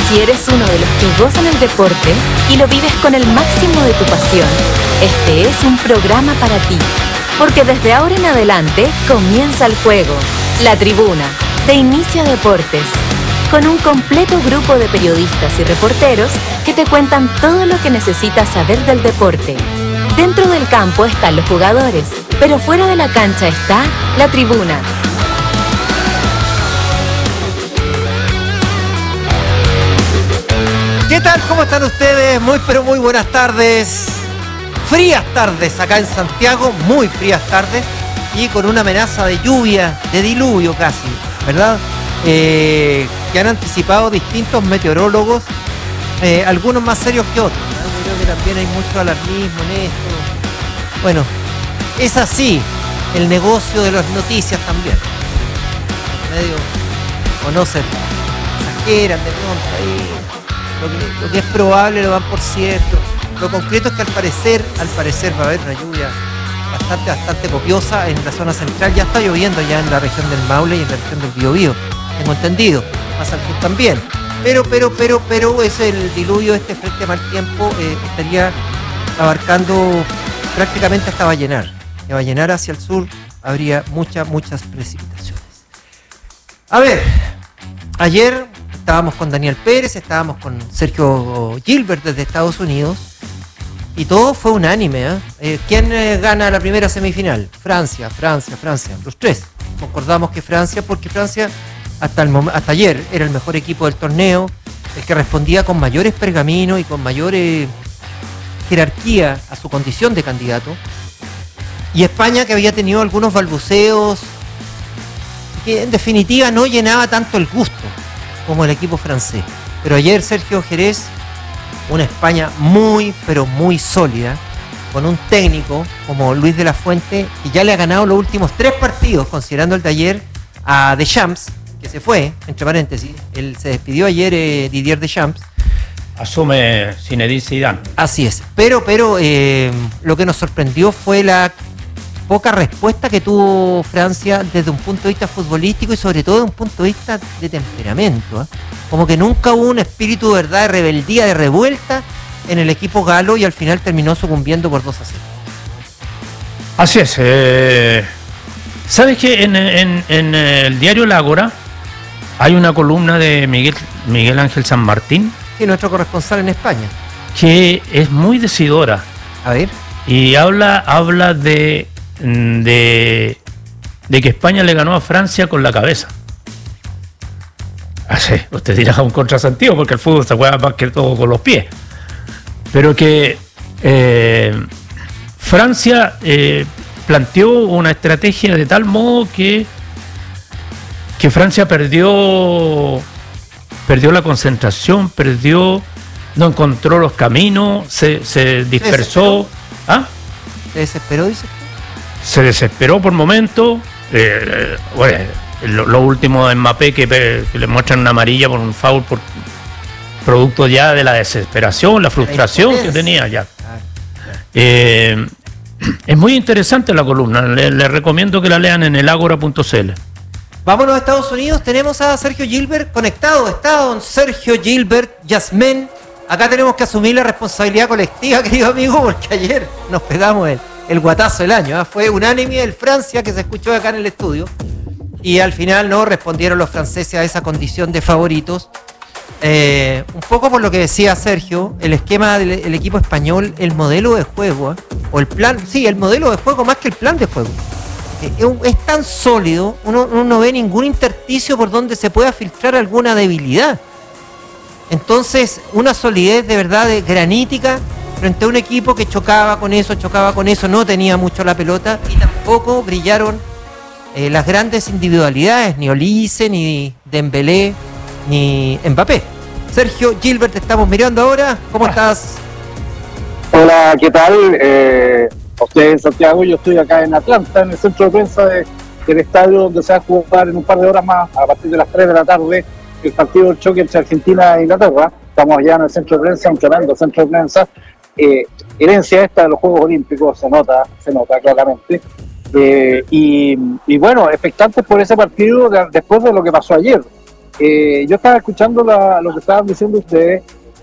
Si eres uno de los que gozan el deporte y lo vives con el máximo de tu pasión, este es un programa para ti. Porque desde ahora en adelante comienza el juego, La Tribuna, de Inicio Deportes, con un completo grupo de periodistas y reporteros que te cuentan todo lo que necesitas saber del deporte. Dentro del campo están los jugadores, pero fuera de la cancha está La Tribuna. ¿Qué tal? ¿Cómo están ustedes? Muy pero muy buenas tardes. Frías tardes acá en Santiago, muy frías tardes y con una amenaza de lluvia, de diluvio casi, ¿verdad? Que han anticipado distintos meteorólogos, algunos más serios que otros, ¿no? Yo creo que también hay mucho alarmismo en esto. Bueno, es así el negocio de las noticias también. Medio conocen, exageran de pronto ahí. Lo que es probable lo dan por cierto. Lo concreto es que al parecer va a haber una lluvia bastante copiosa en la zona central. Ya está lloviendo ya en la región del Maule y en la región del Biobío, tengo entendido, más al sur también. Pero es el diluvio, este frente a mal tiempo estaría abarcando prácticamente hasta Vallenar. De Vallenar hacia el sur habría muchas precipitaciones. A ver, ayer estábamos con Daniel Pérez, estábamos con Sergio Gilbert desde Estados Unidos y todo fue unánime, ¿eh? ¿Quién gana la primera semifinal? Francia, los tres. Concordamos que Francia, porque Francia hasta ayer era el mejor equipo del torneo, el que respondía con mayores pergaminos y con mayor jerarquía a su condición de candidato. Y España, que había tenido algunos balbuceos, que en definitiva no llenaba tanto el gusto como el equipo francés. Pero ayer Sergio Jerez, una España muy, pero muy sólida, con un técnico como Luis de la Fuente, que ya le ha ganado los últimos 3 partidos, considerando el de ayer, a Deschamps, que se fue, entre paréntesis. Él se despidió ayer, Didier Deschamps. Asume Zinedine Zidane. Así es. Pero lo que nos sorprendió fue la poca respuesta que tuvo Francia desde un punto de vista futbolístico y sobre todo desde un punto de vista de temperamento, ¿eh? Como que nunca hubo un espíritu de verdad, de rebeldía, de revuelta en el equipo galo y al final terminó sucumbiendo por 2-0. Así es. ¿Sabes que en el diario La Ágora hay una columna de Miguel Ángel San Martín? Sí, nuestro corresponsal en España. Que es muy decidora. A ver. Y habla de que España le ganó a Francia con la cabeza. Así, usted dirá un contrasentido porque el fútbol se juega más que todo con los pies. Pero que Francia planteó una estrategia de tal modo que Francia perdió la concentración, no encontró los caminos, se dispersó. ¿Se desesperó, dice? Se desesperó por momentos. Lo último de Mbappé que le muestran una amarilla por un foul por producto ya de la desesperación, la frustración que tenía ya. Es muy interesante la columna, le recomiendo que la lean en elagora.cl. Vámonos a Estados Unidos, tenemos a Sergio Gilbert conectado. Está don Sergio Gilbert, Yasmén. Acá tenemos que asumir la responsabilidad colectiva, querido amigo, porque ayer nos pegamos el guatazo del año, ¿eh? Fue unánime el Francia que se escuchó acá en el estudio y al final no respondieron los franceses a esa condición de favoritos. Un poco por lo que decía Sergio, el esquema del equipo español, el modelo de juego, o el plan, sí, el modelo de juego más que el plan de juego. Es tan sólido, uno no ve ningún intersticio por donde se pueda filtrar alguna debilidad. Entonces, una solidez de verdad granítica frente a un equipo que chocaba con eso, no tenía mucho la pelota y tampoco brillaron las grandes individualidades, ni Olise, ni Dembélé, ni Mbappé. Sergio Gilbert, te estamos mirando ahora. ¿Cómo estás? Hola, ¿qué tal? Usted en Santiago, yo estoy acá en Atlanta, en el centro de prensa del estadio donde se va a jugar en un par de horas más, a partir de las 3 de la tarde, el partido del choque entre Argentina e Inglaterra. Estamos allá en el centro de prensa, un tremendo centro de prensa. Herencia esta de los Juegos Olímpicos, se nota claramente. Y bueno, expectantes por ese partido después de lo que pasó ayer. yo estaba escuchando lo que estaban diciendo ustedes.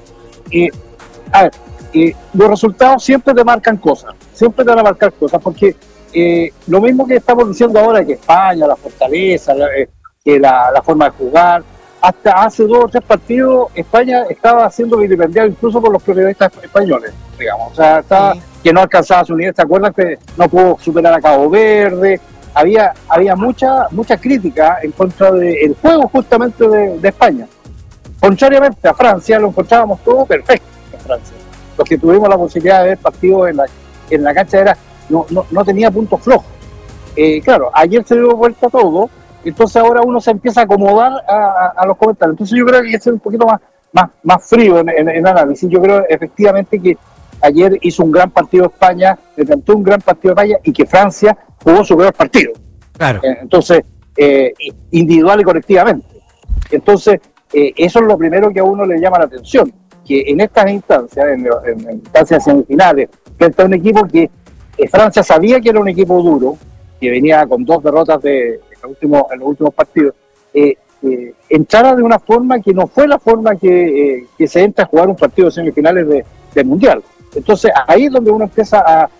Los resultados siempre te marcan cosas, siempre te van a marcar cosas, porque lo mismo que estamos diciendo ahora, que España, la fortaleza, que la forma de jugar, hasta hace 2 o 3 partidos España estaba siendo vilipendiada incluso por los periodistas españoles, digamos, o sea, que no alcanzaba su nivel. ¿Se acuerdan que no pudo superar a Cabo Verde? Había mucha crítica en contra del juego justamente de España. Contrariamente a Francia, lo encontrábamos todo perfecto en Francia. Los que tuvimos la posibilidad de ver partidos en la cancha no tenía puntos flojos. Claro, ayer se dio vuelta todo, entonces ahora uno se empieza a acomodar a los comentarios. Entonces yo creo que hay que ser un poquito más frío en análisis. Yo creo efectivamente que ayer hizo un gran partido España, le cantó un gran partido España, y que Francia jugó su peor partido. Claro. Entonces, individual y colectivamente. Entonces, eso es lo primero que a uno le llama la atención, que en estas instancias, en instancias semifinales, frente a un equipo que Francia sabía que era un equipo duro, que venía con 2 derrotas en los últimos partidos, entrara de una forma que no fue la forma que se entra a jugar un partido de semifinales del Mundial. Entonces ahí es donde uno empieza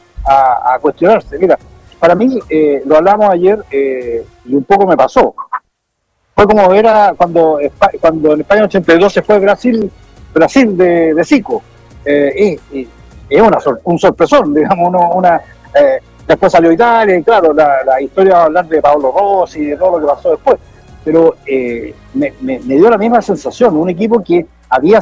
a cuestionarse. Mira, para mí, lo hablamos ayer y un poco me pasó. Fue como ver cuando en España 82 se fue Brasil de Zico. Es un sorpresón, digamos, después salió Italia, y claro, la historia va a hablar de Paolo Rossi y de todo lo que pasó después, pero me dio la misma sensación, un equipo que había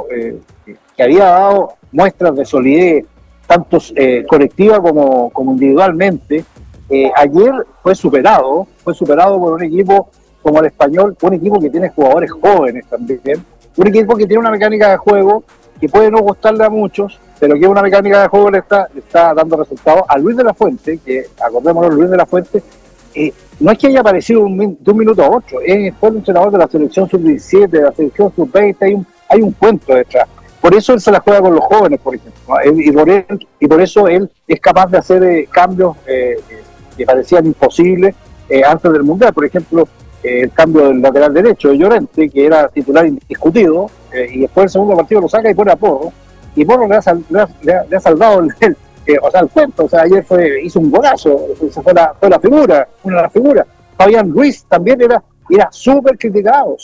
que había dado muestras de solidez, tanto colectiva como individualmente. Ayer fue superado por un equipo como el Español, un equipo que tiene jugadores jóvenes también, un equipo que tiene una mecánica de juego que puede no gustarle a muchos, pero que una mecánica de juego le está dando resultados. A Luis de la Fuente, que acordémonos, Luis de la Fuente, no es que haya aparecido de un minuto a otro, fue el entrenador de la selección sub-17, de la selección sub-20, hay un cuento detrás. Por eso él se la juega con los jóvenes, por ejemplo, y por eso él es capaz de hacer cambios que parecían imposibles antes del Mundial. Por ejemplo, el cambio del lateral derecho de Llorente, que era titular indiscutido, y después el segundo partido lo saca y pone a Porro, y Porro le ha salvado el cuento. O sea, ayer hizo un golazo, fue la figura, una de las figuras. Fabián Ruiz también era súper criticado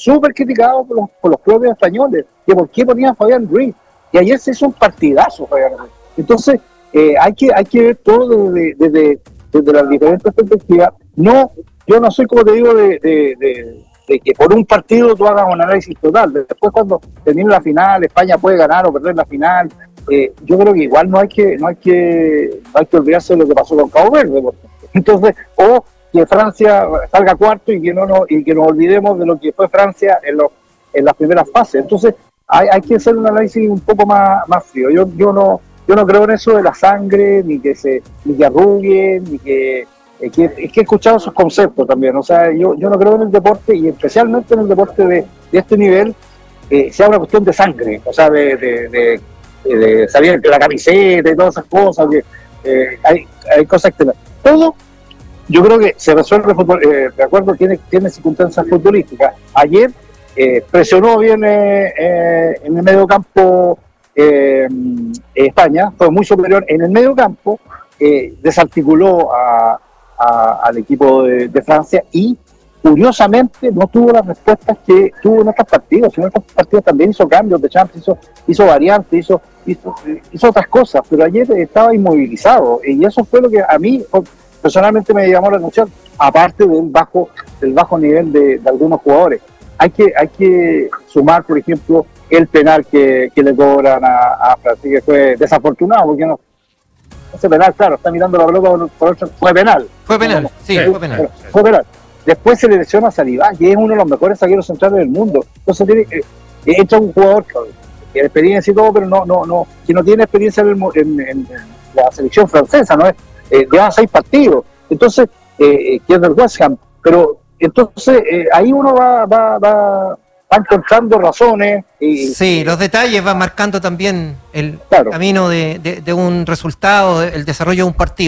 por los propios españoles, que por qué ponían a Fabián Ruiz, y ayer se hizo un partidazo Fabián Ruiz. Entonces hay que ver todo desde las diferentes perspectivas. Yo no soy, como te digo, de que por un partido tú hagas un análisis total. Después, cuando termine la final, España puede ganar o perder la final. Yo creo que igual no hay que olvidarse de lo que pasó con Cabo Verde, por ejemplo. Entonces, o que Francia salga cuarto y que nos olvidemos de lo que fue Francia en las primeras fases. Entonces, hay que hacer un análisis un poco más frío. Yo no creo en eso de la sangre, ni que arruguen, ni que es que he escuchado esos conceptos también. O sea, yo no creo en el deporte, y especialmente en el deporte de este nivel, sea una cuestión de sangre, o sea, de salir de la camiseta y todas esas cosas. Hay cosas que todo, yo creo que se resuelve de acuerdo, tiene circunstancias futbolísticas. Ayer presionó bien en el medio campo España, fue muy superior en el medio campo, desarticuló al equipo de Francia, y curiosamente no tuvo las respuestas que tuvo en estos partidos. En estos partidos también hizo cambios de Champions, hizo variantes, hizo otras cosas, pero ayer estaba inmovilizado, y eso fue lo que a mí personalmente me llamó la atención, aparte del bajo nivel de algunos jugadores. Hay que sumar, por ejemplo, el penal que le cobran a Francia, que fue desafortunado, porque no. Ese penal, claro, está mirando la pelota por otro, fue penal. Fue penal. Fue penal. Después se le lesiona a Saliba, que es uno de los mejores zagueros centrales del mundo. Entonces entra un jugador que tiene experiencia y todo, pero que no tiene experiencia en la selección francesa, ¿no? Lleva 6 partidos. Entonces, que es del West Ham. Pero entonces ahí uno va encontrando razones. Sí, los detalles van marcando también el camino de un resultado, el desarrollo de un partido.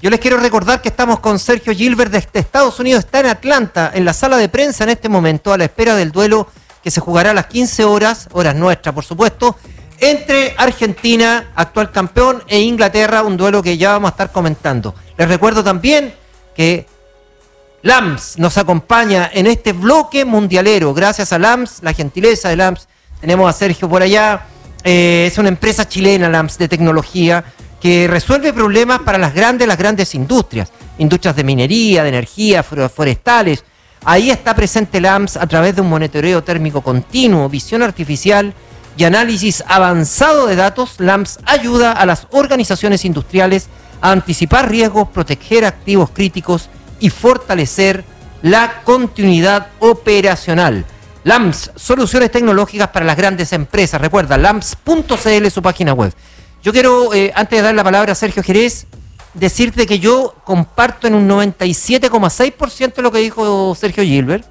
Yo les quiero recordar que estamos con Sergio Gilbert desde Estados Unidos, está en Atlanta, en la sala de prensa en este momento, a la espera del duelo que se jugará a las 15 horas nuestras, por supuesto, entre Argentina, actual campeón, e Inglaterra, un duelo que ya vamos a estar comentando. Les recuerdo también que LAMS nos acompaña en este bloque mundialero. Gracias a LAMS, la gentileza de LAMS, tenemos a Sergio por allá. Es una empresa chilena, LAMS, de tecnología, que resuelve problemas para las grandes industrias de minería, de energía, forestales. Ahí está presente LAMS a través de un monitoreo térmico continuo, visión artificial y análisis avanzado de datos. LAMS ayuda a las organizaciones industriales a anticipar riesgos, proteger activos críticos y fortalecer la continuidad operacional. LAMS, soluciones tecnológicas para las grandes empresas. Recuerda, lams.cl, su página web. Yo quiero, antes de dar la palabra a Sergio Jerez, decirte que yo comparto en un 97,6% lo que dijo Sergio Gilbert.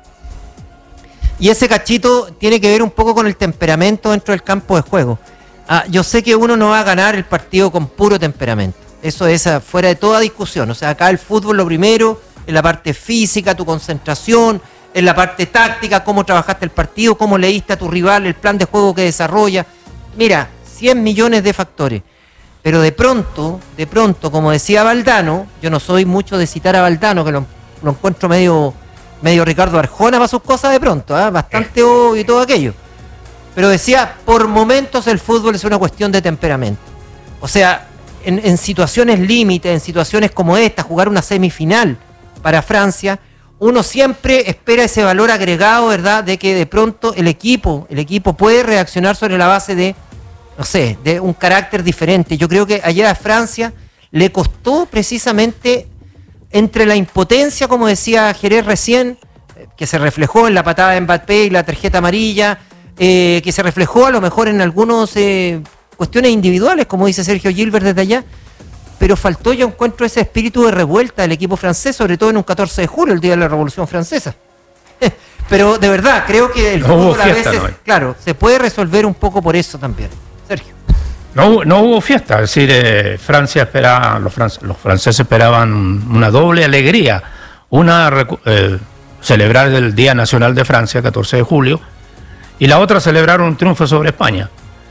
Y ese cachito tiene que ver un poco con el temperamento dentro del campo de juego. Yo sé que uno no va a ganar el partido con puro temperamento. Eso es fuera de toda discusión. O sea, acá el fútbol lo primero, en la parte física, tu concentración, en la parte táctica, cómo trabajaste el partido, cómo leíste a tu rival, el plan de juego que desarrolla. Mira, 100 millones de factores. Pero de pronto, como decía Valdano, yo no soy mucho de citar a Valdano, que lo encuentro medio Ricardo Arjona para sus cosas de pronto, bastante obvio y todo aquello. Pero decía, por momentos el fútbol es una cuestión de temperamento. O sea, en situaciones límite, en situaciones como esta, jugar una semifinal para Francia, uno siempre espera ese valor agregado, ¿verdad? De que de pronto el equipo puede reaccionar sobre la base de, no sé, de un carácter diferente. Yo creo que ayer a Francia le costó precisamente, entre la impotencia, como decía Jerez recién, que se reflejó en la patada de Mbappé y la tarjeta amarilla, que se reflejó a lo mejor en algunas cuestiones individuales, como dice Sergio Gilbert desde allá, pero faltó, yo encuentro, ese espíritu de revuelta del equipo francés, sobre todo en un 14 de julio, el día de la Revolución Francesa. Pero de verdad, creo que el fútbol a veces, claro, se puede resolver un poco por eso también. Sergio. No hubo fiesta, es decir, Francia esperaba, los franceses esperaban una doble alegría. Una, celebrar el Día Nacional de Francia, 14 de julio, y la otra, celebrar un triunfo sobre España.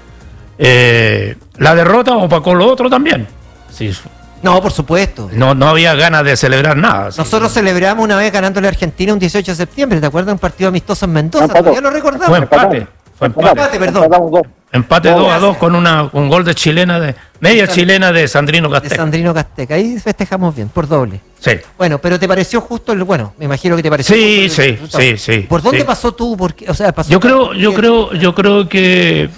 La derrota opacó lo otro también. Sí. No, por supuesto. No había ganas de celebrar nada. Nosotros celebramos una vez ganándole a Argentina un 18 de septiembre, ¿te acuerdas? Un partido amistoso en Mendoza, ya lo recordamos. Fue empate, perdón. Empate 2-2 con un gol de chilena, chilena de Sandrino Casteca. De Sandrino Casteca, ahí festejamos bien, por doble. Sí. Bueno, pero ¿te pareció justo me imagino que te pareció Sí. ¿Por dónde pasó tú? Yo creo que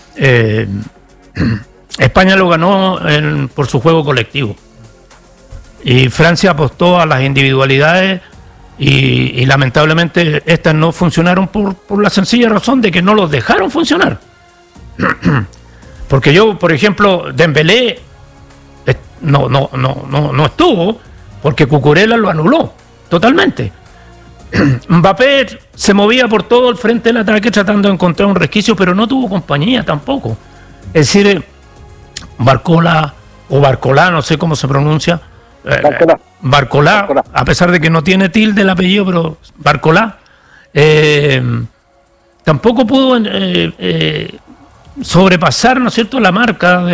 España lo ganó por su juego colectivo. Y Francia apostó a las individualidades y lamentablemente estas no funcionaron por la sencilla razón de que no los dejaron funcionar. Porque por ejemplo, Dembélé no estuvo porque Cucurella lo anuló totalmente. Mbappé se movía por todo el frente del ataque tratando de encontrar un resquicio, pero no tuvo compañía tampoco. Es decir, Barcola, no sé cómo se pronuncia, Barcolá, a pesar de que no tiene tilde el apellido, pero Barcolá tampoco pudo sobrepasar, ¿no es cierto?, la marca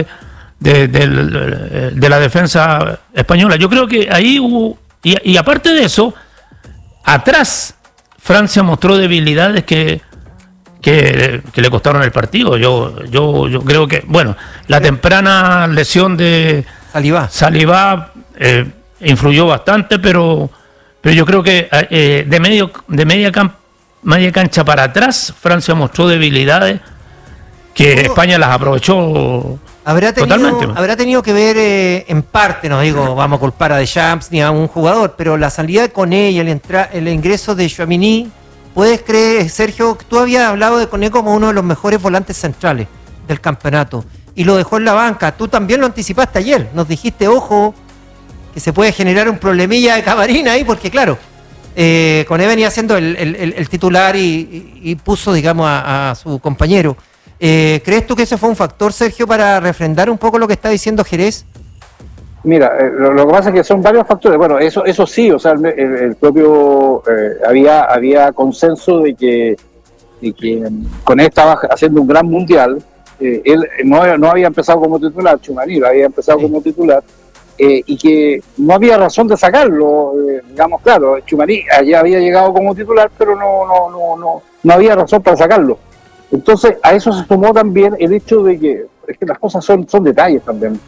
de la defensa española. Yo creo que ahí hubo, y aparte de eso, atrás Francia mostró debilidades que le costaron el partido. Yo creo que, la temprana lesión de Saliba influyó bastante, pero yo creo que de media cancha para atrás Francia mostró debilidades que España las aprovechó totalmente. Habrá tenido que ver en parte, no digo vamos a culpar a Deschamps ni a un jugador, pero la salida de Koné y el ingreso de Tchouaméni. ¿Puedes creer, Sergio, tú habías hablado de Koné como uno de los mejores volantes centrales del campeonato y lo dejó en la banca? Tú también lo anticipaste ayer, nos dijiste, ojo, que se puede generar un problemilla de camarín ahí, porque claro, Koné venía siendo el titular y puso, digamos, a su compañero. ¿Crees tú que ese fue un factor, Sergio, para refrendar un poco lo que está diciendo Jerez? Mira, lo que pasa es que son varios factores. Bueno, eso sí, o sea, el propio había consenso de que Koné estaba haciendo un gran mundial. Él no había empezado como titular, Tchouaméni había empezado como titular, y que no había razón de sacarlo. Digamos, claro, Tchouaméni allá había llegado como titular, pero no había razón para sacarlo. Entonces, a eso se sumó también el hecho de que, es que las cosas son detalles también.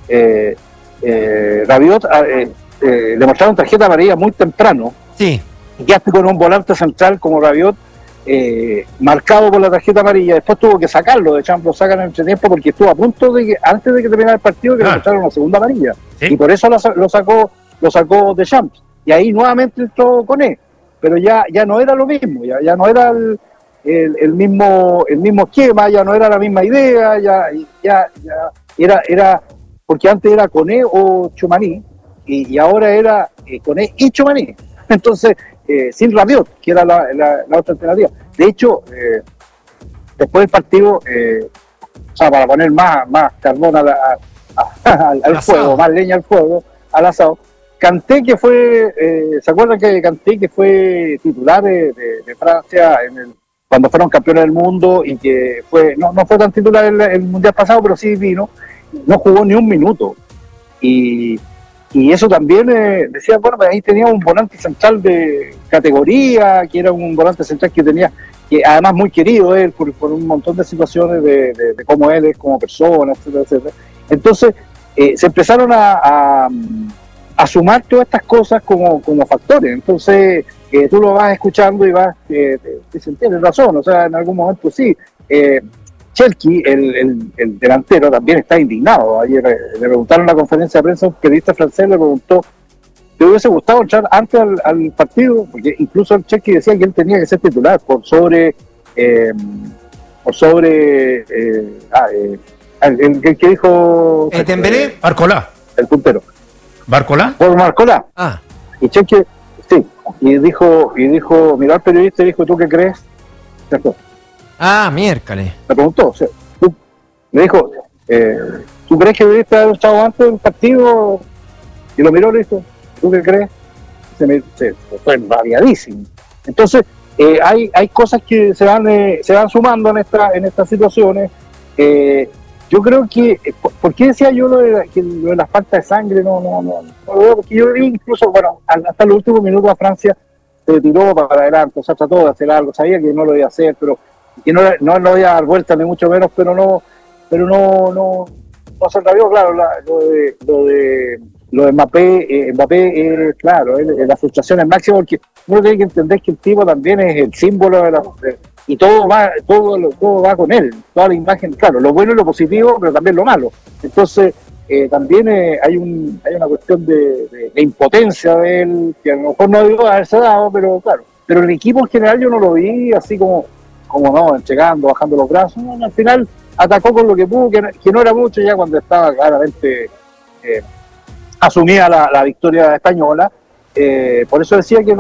Rabiot le mostraron tarjeta amarilla muy temprano. Sí. Y quedaste con un volante central como Rabiot, marcado por la tarjeta amarilla. Después tuvo que sacarlo, de Champs lo sacan en entretiempo porque estuvo a punto de que, antes de que terminara el partido, que le mostraron una segunda amarilla. ¿Sí? Y por eso lo sacó de Champs. Y ahí nuevamente entró Koné. Pero ya no era lo mismo, ya no era el mismo esquema, ya no era la misma idea, ya era porque antes era Koné o Tchouaméni y ahora era Koné y Tchouaméni. Entonces, sin Rabiot, que era la otra alternativa. De hecho, después del partido, o sea, para poner más carbón al fuego, más leña al fuego, al asado, Kanté, que fue, ¿se acuerdan que Kanté, que fue titular de Francia cuando fueron campeones del mundo y que no fue tan titular el mundial pasado, pero sí vino, no jugó ni un minuto? Y eso también decía, bueno, ahí tenía un volante central de categoría, que era un volante central que además muy querido él por un montón de situaciones de cómo él es como persona, etcétera, etcétera. Entonces se empezaron a sumar todas estas cosas como factores. Entonces tú lo vas escuchando y vas, tienes razón, o sea, en algún momento sí. Cherki, el delantero, también está indignado. Ayer le preguntaron en la conferencia de prensa, un periodista francés le preguntó, ¿te hubiese gustado entrar antes al partido? Porque incluso el Cherki decía que él tenía que ser titular por sobre el que dijo Dembélé, Barcola, el puntero. ¿Barcola? Por Barcola. Y Cherki, sí, y dijo, miró al periodista y dijo, ¿tú qué crees? ¿Cierto? Miércoles. Me preguntó, o sea, me dijo, ¿tú crees que debiste haber estado antes del partido? Y lo miró, le dijo, ¿tú qué crees? Se fue variadísimo. Entonces, hay cosas que se van sumando en estas situaciones. Yo creo que, ¿por qué decía yo lo de la falta de sangre? No lo veo, porque yo vi incluso, bueno, hasta los últimos minutos a Francia se tiró para adelante, o sea, trató de hacer algo, sabía que no lo iba a hacer, pero que no lo iba a dar vuelta ni mucho menos, pero no se rabió. Claro, lo de Mbappé, claro, la frustración es máxima, porque uno tiene que entender que el tipo también es el símbolo y todo va con él, toda la imagen, claro, lo bueno y lo positivo, pero también lo malo. Entonces también hay una cuestión de impotencia de él, que a lo mejor no debió haberse dado, pero claro, pero el equipo en general yo no lo vi así como no, entregando, bajando los brazos. Al final atacó con lo que pudo, que no era mucho, ya cuando estaba claramente asumida la victoria española. Por eso decía que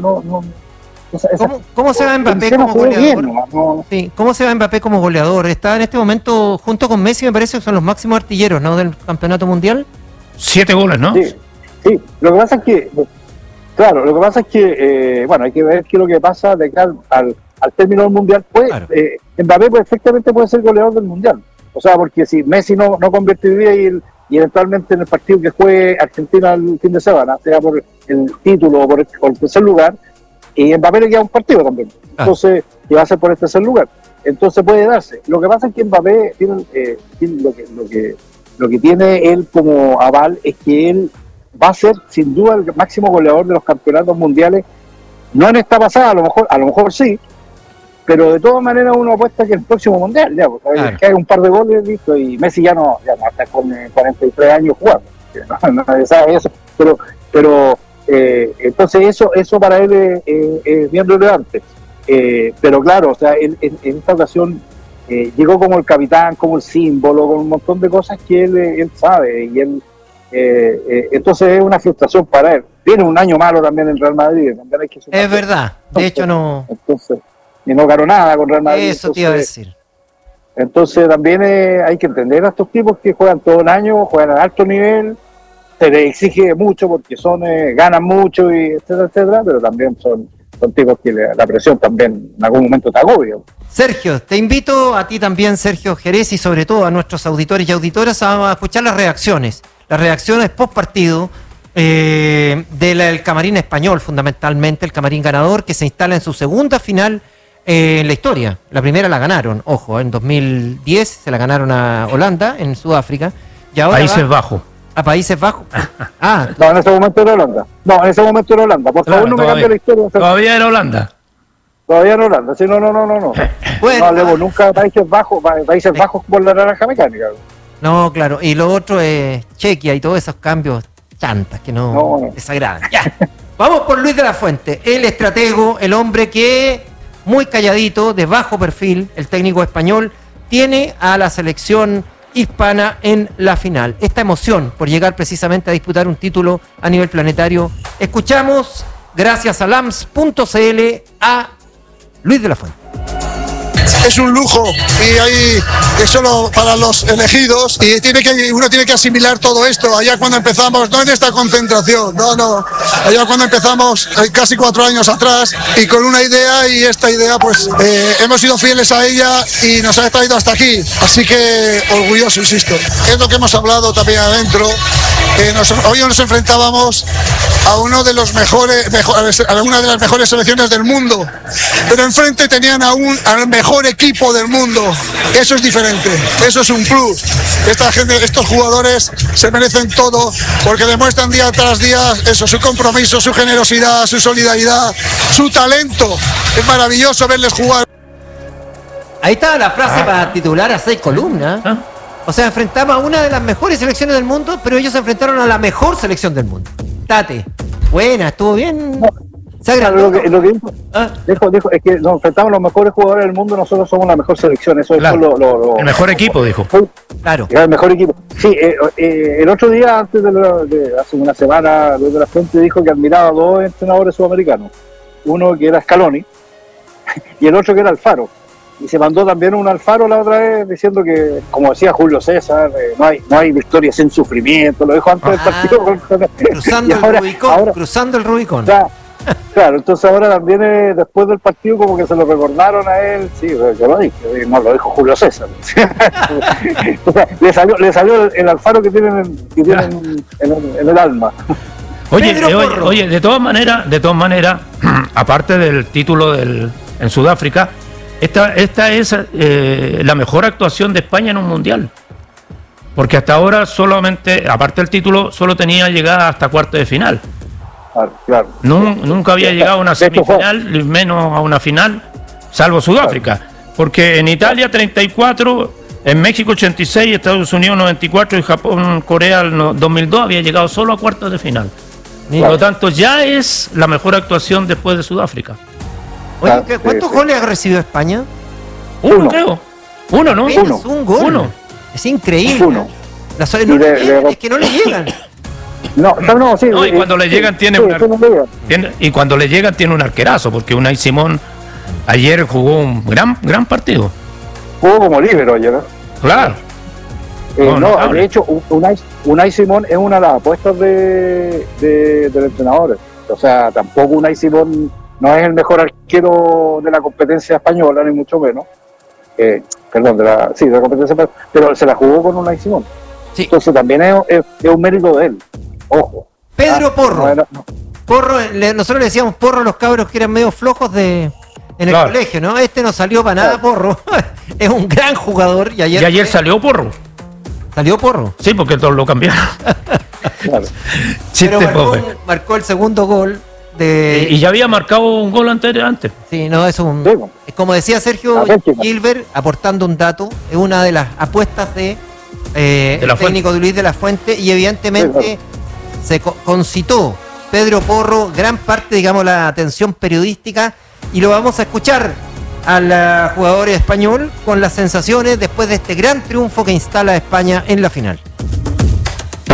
¿Cómo se va Mbappé como goleador? Sí, ¿cómo se va Mbappé como goleador? Está en este momento junto con Messi, me parece que son los máximos artilleros, ¿no?, del campeonato mundial. 7 goles, ¿no? Sí. Lo que pasa es que, bueno, hay que ver qué es lo que pasa de acá al término del mundial. Claro. Mbappé perfectamente puede ser goleador del mundial. O sea, porque si Messi no convertiría y eventualmente en el partido que juegue Argentina el fin de semana, sea por el título o por el tercer lugar, y Mbappé le queda un partido también. Entonces, y va a ser por el tercer lugar. Entonces puede darse. Lo que pasa es que Mbappé tiene lo que tiene él como aval es que él va a ser sin duda el máximo goleador de los campeonatos mundiales. No en esta pasada, a lo mejor sí, pero de todas maneras uno apuesta que el próximo mundial, ya, porque claro, que hay un par de goles, listo, y Messi ya no está con 43 años jugando, nadie sabe eso, pero entonces eso para él es bien relevante, pero claro, o sea, en esta ocasión llegó como el capitán, como el símbolo, con un montón de cosas que él sabe, y él entonces es una frustración para él. Viene un año malo también en Real Madrid, también hay que sumar. Es verdad, de hecho no. Entonces, y no ganó nada con Real Madrid. Eso te iba a decir. Entonces también hay que entender a estos tipos que juegan todo el año, juegan a alto nivel, se les exige mucho porque ganan mucho y etcétera, pero también son tipos que la presión también en algún momento te agobia. Sergio, te invito a ti también, Sergio Jerez, y sobre todo a nuestros auditores y auditoras a escuchar las reacciones post partido del camarín español, fundamentalmente el camarín ganador, que se instala en su segunda final en la historia. La primera la ganaron, ojo, en 2010 se la ganaron a Holanda en Sudáfrica. Y ahora Países Bajos. A Países Bajos. No, en ese momento era Holanda. Por favor, no me cambie la historia. Todavía era Holanda. Todavía era Holanda. Sí, no. Bueno, no hablemos nunca de Países Bajos por la naranja mecánica. No, claro. Y lo otro es Chequia y todos esos cambios chantas que no desagradan. Ya. Vamos por Luis de la Fuente, el estratego, el hombre que, muy calladito, de bajo perfil, el técnico español, tiene a la selección hispana en la final. Esta emoción por llegar precisamente a disputar un título a nivel planetario. Escuchamos, gracias a lams.cl, a Luis de la Fuente. Es un lujo y ahí es solo para los elegidos y uno tiene que asimilar todo esto. Allá cuando empezamos, no en esta concentración, no, allá cuando empezamos casi 4 años atrás y con una idea, y esta idea pues hemos sido fieles a ella y nos ha traído hasta aquí, así que orgulloso, insisto. Es lo que hemos hablado también adentro. Hoy nos enfrentábamos a una de las mejores selecciones del mundo, pero enfrente tenían al mejor equipo del mundo. Eso es diferente, eso es un plus. Estos jugadores se merecen todo porque demuestran día tras día eso, su compromiso, su generosidad, su solidaridad, su talento. Es maravilloso verles jugar. Ahí está la frase para titular a 6 columnas. O sea, enfrentaba a una de las mejores selecciones del mundo, pero ellos se enfrentaron a la mejor selección del mundo. Tate, buena, estuvo bien. Lo que dijo es que nos enfrentamos a los mejores jugadores del mundo, nosotros somos la mejor selección. Eso claro. Es el mejor equipo, dijo. Claro. El mejor equipo. Sí, el otro día, antes de hace una semana, Luis de la Fuente dijo que admiraba a 2 entrenadores sudamericanos. Uno que era Scaloni y el otro que era Alfaro. Y se mandó también un Alfaro la otra vez diciendo que, como decía Julio César, no hay victoria sin sufrimiento. Lo dijo antes del partido. Cruzando el Rubicón. Claro, entonces ahora también después del partido como que se lo recordaron a él. Sí, yo lo dije, no lo dijo Julio César. O sea, le salió el Alfaro que tienen en el alma. Oye, de todas maneras, aparte del título en Sudáfrica, esta es la mejor actuación de España en un mundial. Porque hasta ahora solamente, aparte del título, solo tenía llegada hasta cuartos de final. Claro. Nunca había llegado a una semifinal, menos a una final, salvo Sudáfrica. Porque en Italia 34, en México 86, Estados Unidos 94 y Japón, Corea 2002 había llegado solo a cuartos de final. Por lo tanto, ya es la mejor actuación después de Sudáfrica. Oye, ¿cuántos goles ha recibido España? Uno, creo. Uno, ¿no? Un gol. Uno. Es increíble. Es que no le llegan. Sí. No, y cuando le llegan tiene un arquerazo, porque Unai Simón ayer jugó un gran partido. Jugó como líbero ayer, ¿no? Claro. De hecho, Unai Simón es una de las apuestas del entrenador. O sea, tampoco Unai Simón no es el mejor arquero de la competencia española, ni mucho menos. De la competencia española, pero se la jugó con Unai Simón. Sí. Entonces también es un mérito de él. Ojo. Pedro Porro. Porro, nosotros le decíamos Porro a los cabros que eran medio flojos en el colegio, ¿no? Este no salió para nada, Porro. Es un gran jugador. Y ayer salió Porro. ¿Salió Porro? Sí, porque todos lo cambiaron. Claro. Pero marcó el segundo gol. Y ya había marcado un gol antes. Sí, no, es como decía Sergio Gilbert, aportando un dato, es una de las apuestas del técnico de Luis de la Fuente, y evidentemente se concitó Pedro Porro gran parte, digamos, la atención periodística, y lo vamos a escuchar al jugador español con las sensaciones después de este gran triunfo que instala a España en la final.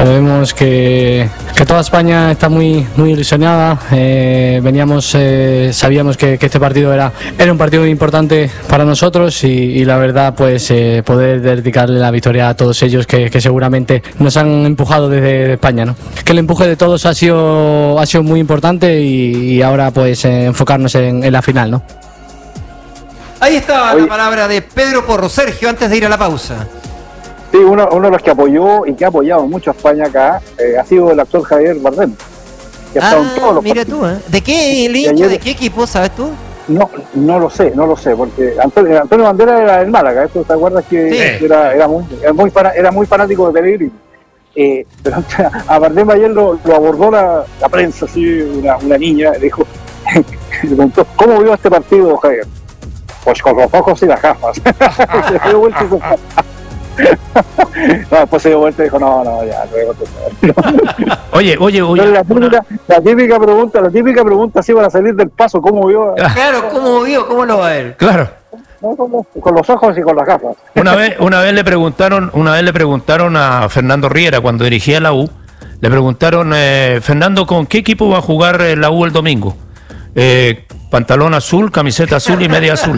Sabemos que toda España está muy ilusionada. Sabíamos que este partido era un partido muy importante para nosotros y la verdad, pues poder dedicarle la victoria a todos ellos que seguramente nos han empujado desde España, ¿no? Que el empuje de todos ha sido muy importante y ahora pues enfocarnos en la final, ¿no? Ahí estaba la palabra de Pedro Porro. Sergio, antes de ir a la pausa. Sí, uno de los que apoyó y que ha apoyado mucho a España acá ha sido el actor Javier Bardem. Que ha estado en todos los mira partidos. tú, ¿De qué hincha, de qué equipo, sabes tú? No lo sé, porque Antonio Bandera era del Málaga, ¿te acuerdas que sí. era muy fanático de Pellegrini? Pero a Bardem ayer lo abordó la prensa, así, una niña, le dijo, le preguntó, ¿cómo vio este partido, Javier? Pues con los ojos y las gafas. Se dio vuelta y después se dio vuelta y dijo, no, ya, no voy a contestar. Oye. La típica pregunta así para salir del paso, ¿cómo vio? Claro, ¿cómo vio? ¿Cómo lo va a ver? Claro. No, con los ojos y con las gafas. Una vez le preguntaron a Fernando Riera cuando dirigía la U, le preguntaron, Fernando, ¿con qué equipo va a jugar la U el domingo? Pantalón azul, camiseta azul y media azul.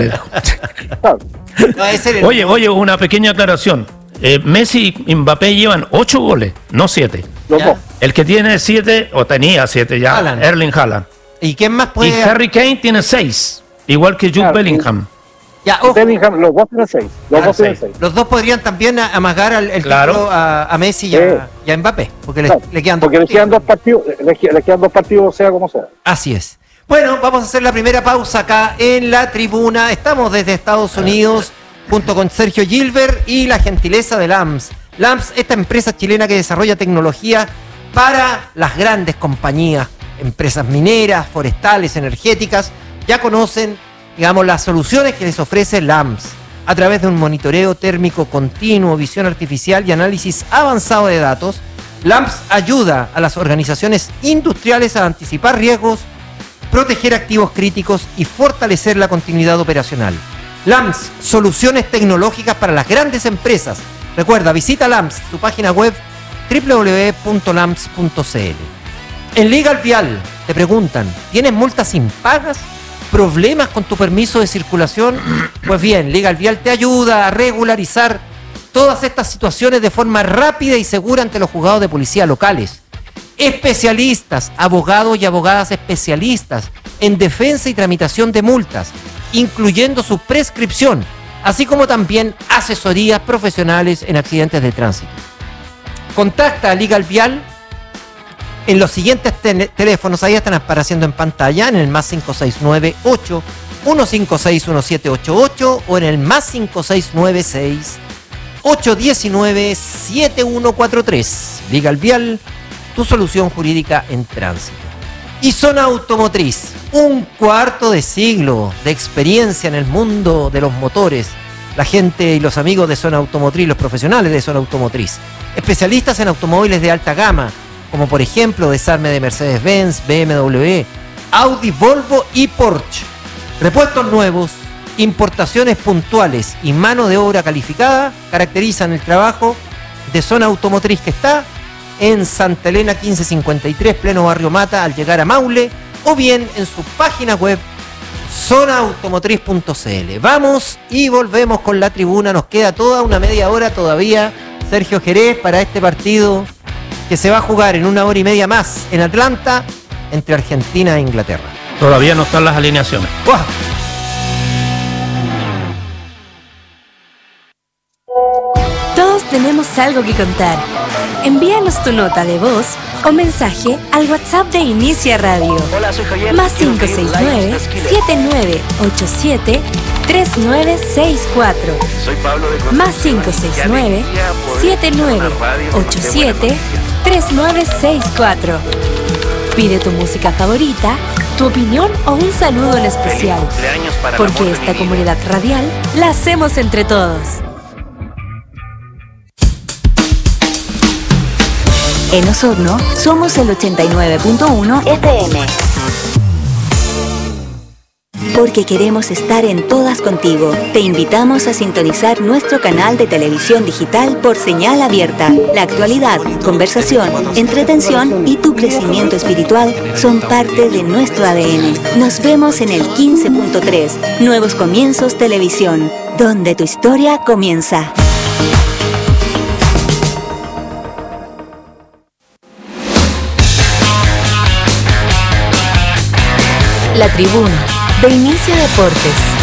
Oye, una pequeña aclaración. Messi y Mbappé llevan 8 goles, no 7. Los dos. El que tiene 7, o tenía 7 ya, Haaland. Erling Haaland. ¿Y quién más puede? Y Harry Kane tiene 6, igual que Jude Bellingham. Ya, ojo. Bellingham, los dos tienen 6. Los dos podrían también amagar el título a Messi y a Mbappé, porque le quedan dos partidos. Le quedan 2 partidos, sea como sea. Así es. Bueno, vamos a hacer la primera pausa acá en la tribuna. Estamos desde Estados Unidos junto con Sergio Gilbert y la gentileza de LAMS. LAMS, esta empresa chilena que desarrolla tecnología para las grandes compañías, empresas mineras, forestales, energéticas. Ya conocen, digamos, las soluciones que les ofrece LAMS a través de un monitoreo térmico continuo, visión artificial y análisis avanzado de datos. LAMS ayuda a las organizaciones industriales a anticipar riesgos, proteger activos críticos y fortalecer la continuidad operacional. LAMS, soluciones tecnológicas para las grandes empresas. Recuerda, visita LAMS, su página web www.lams.cl. En Legal Vial te preguntan, ¿tienes multas impagas? ¿Problemas con tu permiso de circulación? Pues bien, Legal Vial te ayuda a regularizar todas estas situaciones de forma rápida y segura ante los juzgados de policía locales. Especialistas, abogados y abogadas especialistas en defensa y tramitación de multas, incluyendo su prescripción, así como también asesorías profesionales en accidentes de tránsito. Contacta a Legal Vial en los siguientes teléfonos, ahí están apareciendo en pantalla, en el más 569-8 156-1788 o en el más 5696-819-7143. Legal Vial, tu solución jurídica en tránsito. Y Zona Automotriz, un cuarto de siglo de experiencia en el mundo de los motores. La gente y los amigos de Zona Automotriz, los profesionales de Zona Automotriz, especialistas en automóviles de alta gama, como por ejemplo desarme de Mercedes-Benz, BMW, Audi, Volvo y Porsche. Repuestos nuevos, importaciones puntuales y mano de obra calificada caracterizan el trabajo de Zona Automotriz, que está en Santa Elena 1553, pleno Barrio Mata, al llegar a Maule, o bien en su página web zonaautomotriz.cl. Vamos y volvemos con la tribuna. Nos queda toda una media hora todavía, Sergio Jerez, para este partido que se va a jugar en 1 hora y media más en Atlanta entre Argentina e Inglaterra. Todavía no están las alineaciones. ¡Wow! Todos tenemos algo que contar. Envíanos tu nota de voz o mensaje al WhatsApp de Inicia Radio. Hola, soy Javier. Más 569-7987-3964. Soy Pablo de Más 569-7987-3964. Pide tu música favorita, tu opinión o un saludo en especial. Porque esta comunidad radial la hacemos entre todos. En Osorno somos el 89.1 FM. porque queremos estar en todas contigo. Te invitamos a sintonizar nuestro canal de televisión digital por señal abierta. La actualidad, conversación, entretención y tu crecimiento espiritual son parte de nuestro ADN. Nos vemos en el 15.3, Nuevos Comienzos Televisión, donde tu historia comienza. La Tribuna, de Inicio Deportes.